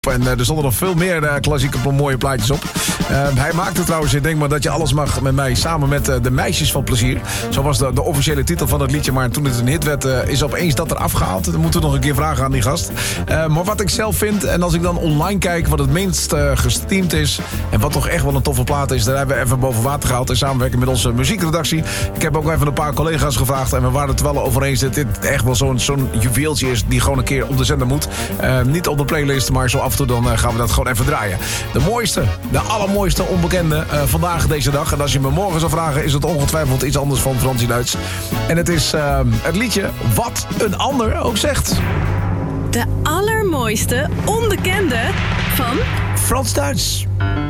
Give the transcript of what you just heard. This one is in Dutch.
En er stonden nog veel meer klassieke mooie plaatjes op. Hij maakte trouwens, ik denk maar dat je alles mag met mij samen met de meisjes van plezier. Zo was de officiële titel van het liedje. Maar toen het een hit werd, is opeens dat eraf gehaald. Dan moeten we nog een keer vragen aan die gast. Maar wat ik zelf vind, en als ik dan online kijk wat het minst gestreamd is en wat toch echt wel een toffe plaat is, daar hebben we even boven water gehaald in samenwerking met onze muziekredactie. Ik heb ook even een paar collega's gevraagd en we waren het wel over eens dat dit echt wel zo'n juweeltje is die gewoon een keer op de zender moet. Niet op de playlist, maar zo af en toe dan gaan we dat gewoon even draaien. De mooiste, de allermooiste onbekende vandaag deze dag. En als je me morgen zou vragen, is het ongetwijfeld iets anders van Fransie Duits. En het is het liedje Wat een ander ook zegt. De allermooiste onbekende van Frans Duits.